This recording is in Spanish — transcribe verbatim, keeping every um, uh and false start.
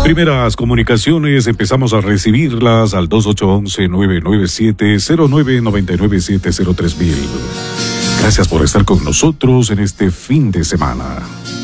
Primeras comunicaciones, empezamos a recibirlas al dos ocho uno uno, nueve nueve siete, cero nueve nueve nueve siete cero tres mil. Gracias por estar con nosotros en este fin de semana.